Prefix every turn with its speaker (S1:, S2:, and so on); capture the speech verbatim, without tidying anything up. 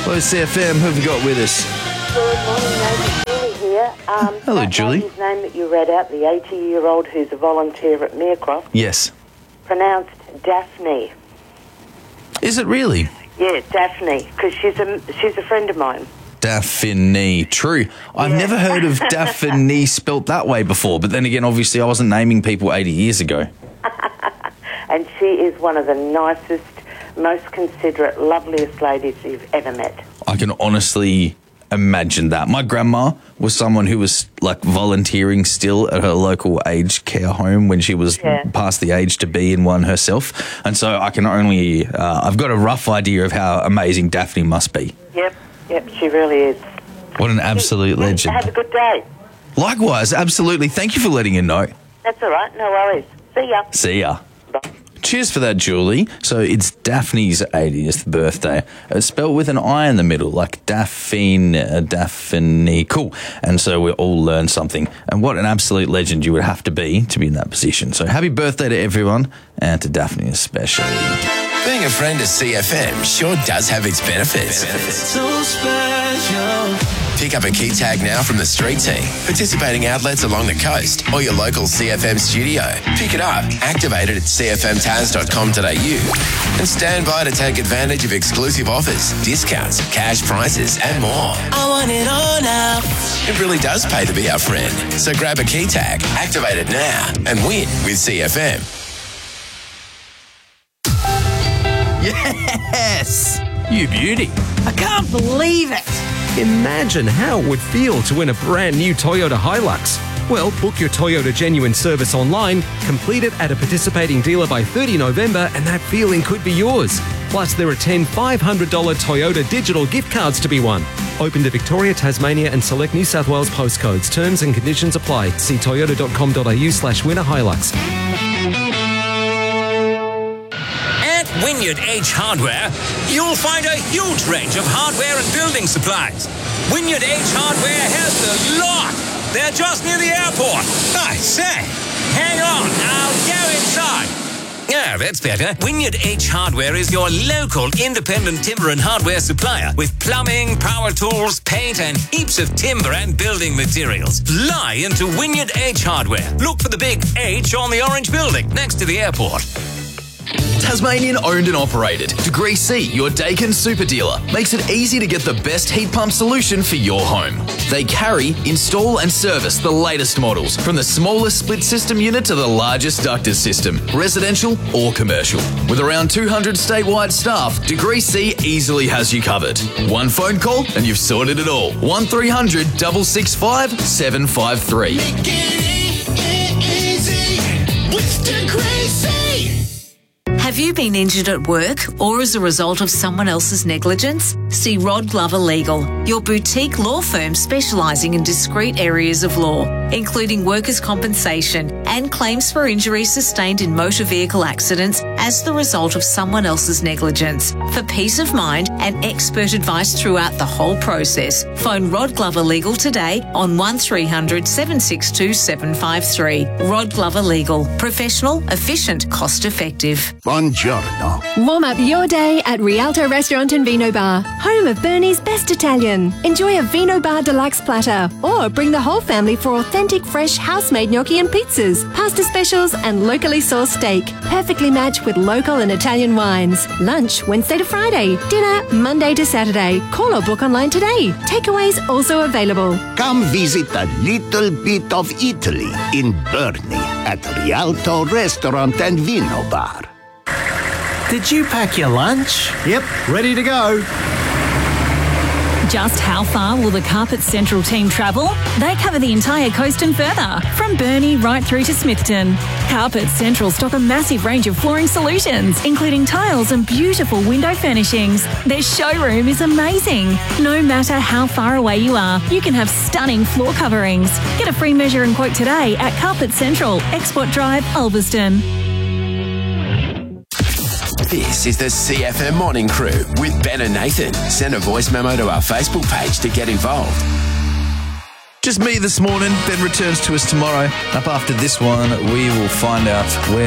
S1: Hello, C F M. Who have we got with us?
S2: Good morning, Julie here. Um,
S1: Hello,
S2: that
S1: Julie.
S2: lady's name that you read out, the eighty-year-old who's a volunteer at Merecroft,
S1: Yes.
S2: pronounced Daphne.
S1: Is it really?
S2: Yeah, Daphne, because she's a, she's a friend of mine.
S1: Daphne. True. I've
S2: Yeah.
S1: never heard of Daphne spelt that way before, but then again, obviously, I wasn't naming people eighty years ago.
S2: And she is one of the nicest, most considerate, loveliest ladies you've ever met.
S1: I can honestly imagine that. My grandma was someone who was like volunteering still at her local aged care home when she was
S2: Yeah.
S1: past the age to be in one herself. And so I can only, uh, I've got a rough idea of how amazing Daphne must be.
S2: Yep, yep, she really is.
S1: What an absolute legend.
S2: Have a good day.
S1: Likewise, absolutely. Thank you for letting her know.
S2: That's all right, no worries. See ya.
S1: See ya.
S2: Bye.
S1: Cheers for that, Julie. So it's Daphne's eightieth birthday. It's spelled with an I in the middle, like Daphne, uh, Daphne. Cool. And so we all learned something. And what an absolute legend you would have to be to be in that position. So happy birthday to everyone, and to Daphne especially.
S3: Being a friend of C F M sure does have its benefits.
S4: So special.
S3: Pick up a key tag now from the street team, participating outlets along the coast, or your local C F M studio. Pick it up, activate it at c f m taz dot com dot a u, and stand by to take advantage of exclusive offers, discounts, cash prizes, and more.
S4: I want it all now.
S3: It really does pay to be our friend. So grab a key tag, activate it now, and win with C F M.
S5: Yes! You beauty.
S6: I can't believe it.
S5: Imagine how it would feel to win a brand new Toyota Hilux. Well, book your Toyota Genuine service online, complete it at a participating dealer by the thirtieth of November, and that feeling could be yours. Plus, there are ten five hundred dollars Toyota digital gift cards to be won. Open to Victoria, Tasmania, and select New South Wales postcodes. Terms and conditions apply. See toyota dot com dot a u slash winner Hilux.
S7: At Wynyard H Hardware, you'll find a huge range of hardware and building supplies. Wynyard H Hardware has the lot. They're just near the airport. I say, hang on, I'll go inside. Yeah, that's better. Wynyard H Hardware is your local independent timber and hardware supplier with plumbing, power tools, paint, and heaps of timber and building materials. Fly into Wynyard H Hardware. Look for the big H on the orange building next to the airport.
S8: Tasmanian owned and operated. Degree C, your Dakin super dealer, makes it easy to get the best heat pump solution for your home. They carry, install and service the latest models, from the smallest split system unit to the largest ducted system, residential or commercial. With around two hundred statewide staff, Degree C easily has you covered. One phone call and you've sorted it all. one three hundred, six six five, seven five three.
S4: Make it easy with Degree C.
S9: Have you been injured at work or as a result of someone else's negligence? See Rod Glover Legal, your boutique law firm specialising in discrete areas of law, including workers' compensation and claims for injuries sustained in motor vehicle accidents as the result of someone else's negligence. For peace of mind and expert advice throughout the whole process, phone Rod Glover Legal today on one three hundred, seven six two, seven five three. Rod Glover Legal. Professional, efficient, cost effective.
S10: Buongiorno. Warm up your day at Rialto Restaurant and Vino Bar, home of Bernie's best Italian. Enjoy a Vino Bar Deluxe platter or bring the whole family for authentic fresh house-made gnocchi and pizzas, pasta specials and locally sourced steak, perfectly matched with local and Italian wines. Lunch Wednesday to Friday, dinner Monday to Saturday. Call or book online today. Takeaways also available.
S11: Come visit a little bit of Italy in Burnley at Rialto Restaurant and Vino Bar.
S12: Did you pack your lunch?
S13: Yep, ready to go.
S14: Just how far will the Carpet Central team travel? They cover the entire coast and further, from Burnie right through to Smithton. Carpet Central stock a massive range of flooring solutions, including tiles and beautiful window furnishings. Their showroom is amazing. No matter how far away you are, you can have stunning floor coverings. Get a free measure and quote today at Carpet Central, Export Drive, Ulverston.
S3: This is the C F M Morning Crew with Ben and Nathan. Send a voice memo to our Facebook page to get involved.
S1: Just me this morning. Ben returns to us tomorrow. Up after this one, we will find out where